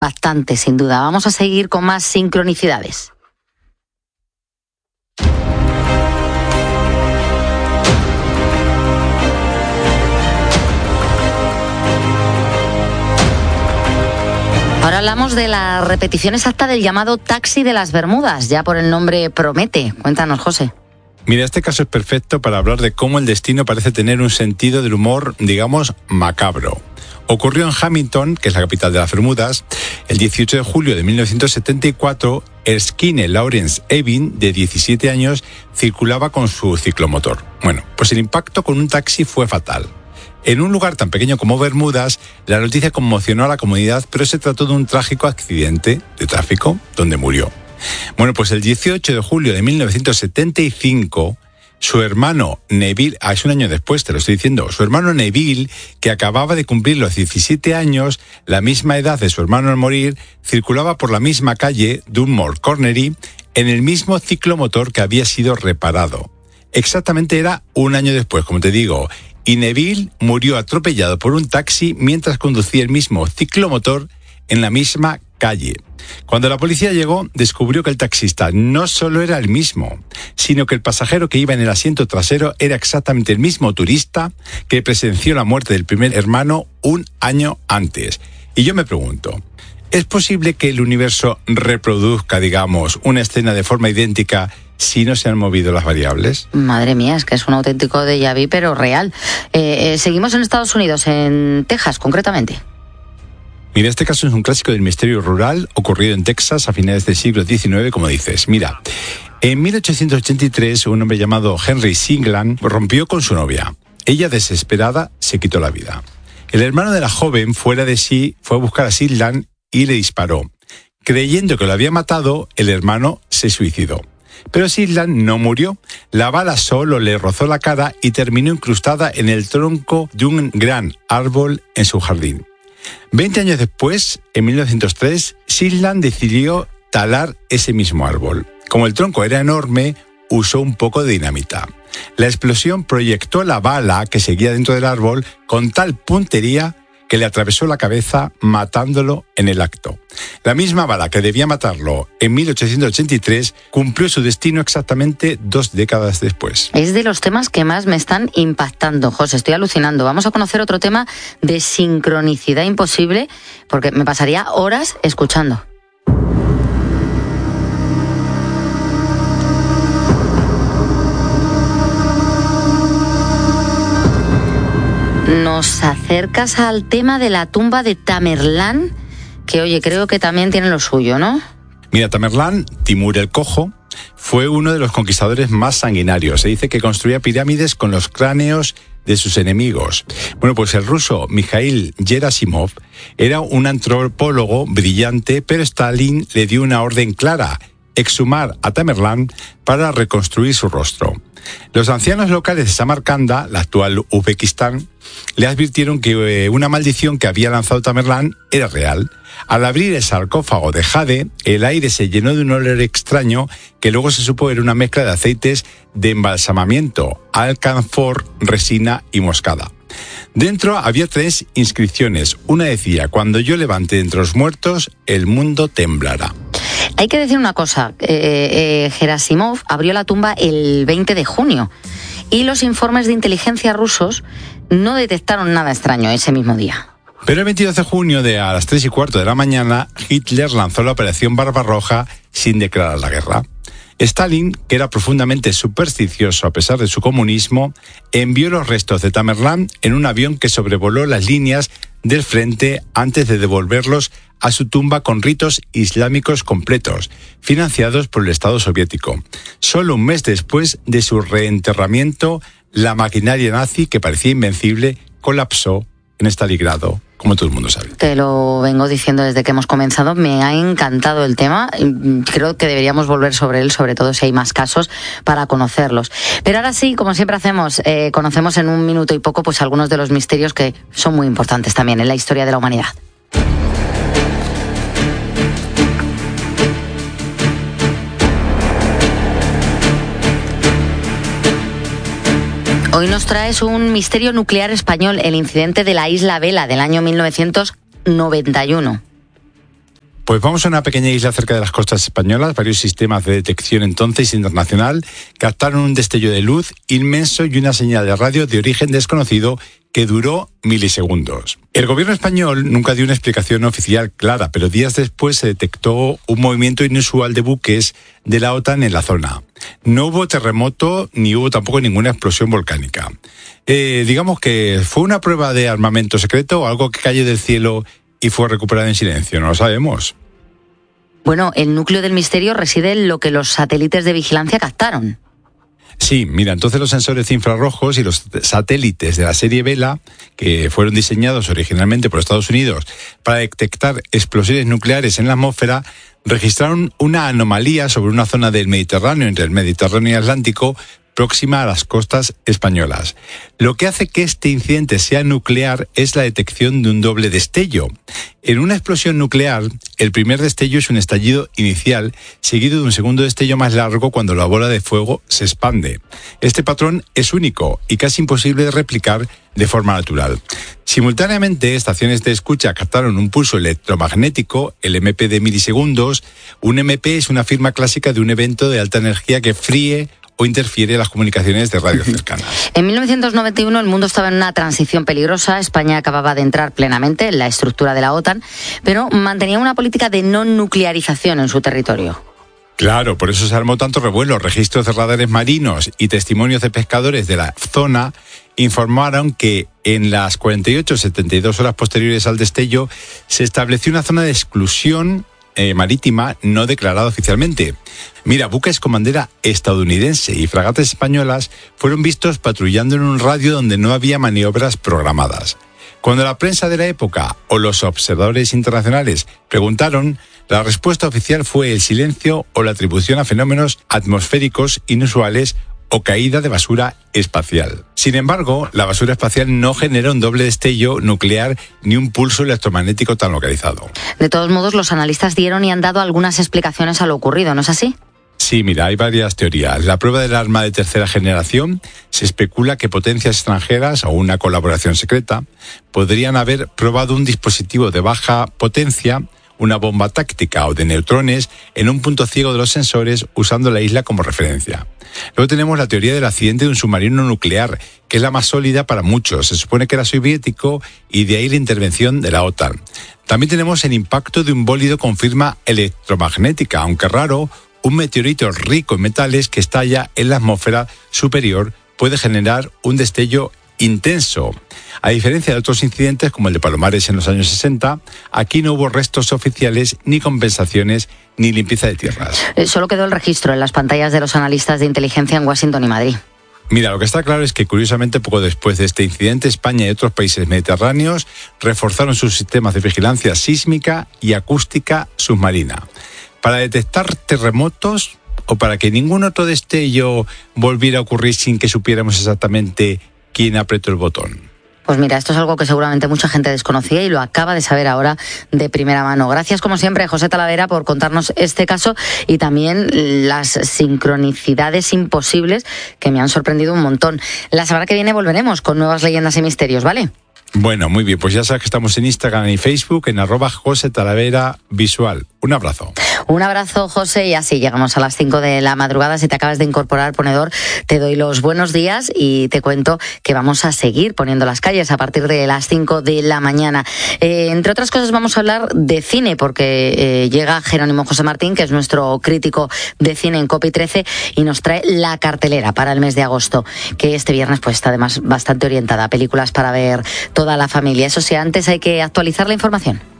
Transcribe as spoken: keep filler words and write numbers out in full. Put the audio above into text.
Bastante, sin duda. Vamos a seguir con más sincronicidades. Ahora hablamos de la repetición exacta del llamado taxi de las Bermudas, ya por el nombre promete. Cuéntanos, José. Mira, este caso es perfecto para hablar de cómo el destino parece tener un sentido del humor, digamos, macabro. Ocurrió en Hamilton, que es la capital de las Bermudas, el dieciocho de julio de mil novecientos setenta y cuatro, Erskine Lawrence Evin, de diecisiete años, circulaba con su ciclomotor. Bueno, pues el impacto con un taxi fue fatal. En un lugar tan pequeño como Bermudas, la noticia conmocionó a la comunidad, pero se trató de un trágico accidente de tráfico donde murió. Bueno, pues el dieciocho de julio de mil novecientos setenta y cinco, su hermano Neville, ah, es un año después, te lo estoy diciendo, su hermano Neville, que acababa de cumplir los diecisiete años, la misma edad de su hermano al morir, circulaba por la misma calle, Dunmore Cornery, en el mismo ciclomotor que había sido reparado. Exactamente era un año después, como te digo, y Neville murió atropellado por un taxi mientras conducía el mismo ciclomotor en la misma calle. Cuando la policía llegó, descubrió que el taxista no solo era el mismo, sino que el pasajero que iba en el asiento trasero era exactamente el mismo turista que presenció la muerte del primer hermano un año antes. Y yo me pregunto, ¿es posible que el universo reproduzca, digamos, una escena de forma idéntica si no se han movido las variables? Madre mía, es que es un auténtico déjà vu, pero real. Eh, eh, seguimos en Estados Unidos, en Texas concretamente. Mira, este caso es un clásico del misterio rural ocurrido en Texas a finales del siglo diecinueve, como dices. Mira, en mil ochocientos ochenta y tres, un hombre llamado Henry Singland rompió con su novia. Ella, desesperada, se quitó la vida. El hermano de la joven, fuera de sí, fue a buscar a Singland y le disparó. Creyendo que lo había matado, el hermano se suicidó. Pero Singland no murió. La bala solo le rozó la cara y terminó incrustada en el tronco de un gran árbol en su jardín. Veinte años después, en mil novecientos tres, Singland decidió talar ese mismo árbol. Como el tronco era enorme, usó un poco de dinamita. La explosión proyectó la bala que seguía dentro del árbol con tal puntería que le atravesó la cabeza, matándolo en el acto. La misma bala que debía matarlo en mil ochocientos ochenta y tres cumplió su destino exactamente dos décadas después. Es de los temas que más me están impactando, José, estoy alucinando. Vamos a conocer otro tema de sincronicidad imposible, porque me pasaría horas escuchando. Nos acercas al tema de la tumba de Tamerlán, que oye, creo que también tiene lo suyo, ¿no? Mira, Tamerlán, Timur el Cojo, fue uno de los conquistadores más sanguinarios. Se dice que construía pirámides con los cráneos de sus enemigos. Bueno, pues el ruso Mikhail Gerasimov era un antropólogo brillante, pero Stalin le dio una orden clara: exhumar a Tamerlán para reconstruir su rostro. Los ancianos locales de Samarcanda, la actual Uzbekistán, le advirtieron que una maldición que había lanzado Tamerlán era real. Al abrir el sarcófago de jade, el aire se llenó de un olor extraño que luego se supo era una mezcla de aceites de embalsamamiento, alcanfor, resina y moscada. Dentro había tres inscripciones. Una decía: cuando yo levante entre los muertos, el mundo temblará. Hay que decir una cosa, eh, eh, Gerasimov abrió la tumba el veinte de junio y los informes de inteligencia rusos no detectaron nada extraño ese mismo día. Pero el veintidós de junio, de a las tres y cuarto de la mañana, Hitler lanzó la Operación Barbarroja sin declarar la guerra. Stalin, que era profundamente supersticioso a pesar de su comunismo, envió los restos de Tamerlán en un avión que sobrevoló las líneas del frente antes de devolverlos a su tumba con ritos islámicos completos, financiados por el Estado soviético. Solo un mes después de su reenterramiento, la maquinaria nazi, que parecía invencible, colapsó en Stalingrado, como todo el mundo sabe. Te lo vengo diciendo desde que hemos comenzado, me ha encantado el tema, creo que deberíamos volver sobre él, sobre todo si hay más casos, para conocerlos. Pero ahora sí, como siempre hacemos, eh, conocemos en un minuto y poco pues algunos de los misterios que son muy importantes también en la historia de la humanidad. Hoy nos traes un misterio nuclear español, el incidente de la isla Vela del año mil novecientos noventa y uno. Pues vamos a una pequeña isla cerca de las costas españolas. Varios sistemas de detección entonces internacional captaron un destello de luz inmenso y una señal de radio de origen desconocido que duró milisegundos. El gobierno español nunca dio una explicación oficial clara, pero días después se detectó un movimiento inusual de buques de la OTAN en la zona. No hubo terremoto ni hubo tampoco ninguna explosión volcánica. Eh, digamos que fue una prueba de armamento secreto o algo que cayó del cielo y fue recuperado en silencio, no lo sabemos. Bueno, el núcleo del misterio reside en lo que los satélites de vigilancia captaron. Sí, mira, entonces los sensores infrarrojos y los satélites de la serie Vela, que fueron diseñados originalmente por Estados Unidos para detectar explosiones nucleares en la atmósfera, registraron una anomalía sobre una zona del Mediterráneo, entre el Mediterráneo y el Atlántico, próxima a las costas españolas. Lo que hace que este incidente sea nuclear es la detección de un doble destello. En una explosión nuclear, el primer destello es un estallido inicial, seguido de un segundo destello más largo cuando la bola de fuego se expande. Este patrón es único y casi imposible de replicar de forma natural. Simultáneamente, estaciones de escucha captaron un pulso electromagnético, el M P de milisegundos. Un M P es una firma clásica de un evento de alta energía que fríe o interfiere en las comunicaciones de radio cercanas. En mil novecientos noventa y uno el mundo estaba en una transición peligrosa. España acababa de entrar plenamente en la estructura de la OTAN, pero mantenía una política de no nuclearización en su territorio. Claro, por eso se armó tanto revuelo. Registros de radares marinos y testimonios de pescadores de la zona informaron que en las cuarenta y ocho a setenta y dos horas posteriores al destello se estableció una zona de exclusión Eh, marítima no declarada oficialmente. Mira, buques con bandera estadounidense y fragatas españolas fueron vistos patrullando en un radio donde no había maniobras programadas. Cuando la prensa de la época o los observadores internacionales preguntaron, la respuesta oficial fue el silencio o la atribución a fenómenos atmosféricos inusuales o caída de basura espacial. Sin embargo, la basura espacial no genera un doble destello nuclear ni un pulso electromagnético tan localizado. De todos modos, los analistas dieron y han dado algunas explicaciones a lo ocurrido, ¿no es así? Sí, mira, hay varias teorías. La prueba del arma de tercera generación, se especula que potencias extranjeras o una colaboración secreta podrían haber probado un dispositivo de baja potencia, una bomba táctica o de neutrones en un punto ciego de los sensores usando la isla como referencia. Luego tenemos la teoría del accidente de un submarino nuclear, que es la más sólida para muchos. Se supone que era soviético y de ahí la intervención de la OTAN. También tenemos el impacto de un bólido con firma electromagnética, aunque raro, un meteorito rico en metales que estalla en la atmósfera superior puede generar un destello intenso. A diferencia de otros incidentes como el de Palomares en los años sesenta, aquí no hubo restos oficiales, ni compensaciones, ni limpieza de tierras. Eh, solo quedó el registro en las pantallas de los analistas de inteligencia en Washington y Madrid. Mira, lo que está claro es que curiosamente poco después de este incidente, España y otros países mediterráneos reforzaron sus sistemas de vigilancia sísmica y acústica submarina para detectar terremotos o para que ningún otro destello volviera a ocurrir sin que supiéramos exactamente quién apretó el botón. Pues mira, esto es algo que seguramente mucha gente desconocía y lo acaba de saber ahora de primera mano. Gracias, como siempre, José Talavera, por contarnos este caso y también las sincronicidades imposibles que me han sorprendido un montón. La semana que viene volveremos con nuevas leyendas y misterios, ¿vale? Bueno, muy bien, pues ya sabes que estamos en Instagram y Facebook en arroba José Talavera Visual. Un abrazo. Un abrazo, José, y así llegamos a las cinco de la madrugada. Si te acabas de incorporar, ponedor, te doy los buenos días y te cuento que vamos a seguir poniendo las calles a partir de las cinco de la mañana. Eh, entre otras cosas vamos a hablar de cine, porque eh, llega Jerónimo José Martín, que es nuestro crítico de cine en COPE trece, y nos trae la cartelera para el mes de agosto, que este viernes pues está además bastante orientada a películas para ver toda la familia. Eso sí, antes hay que actualizar la información.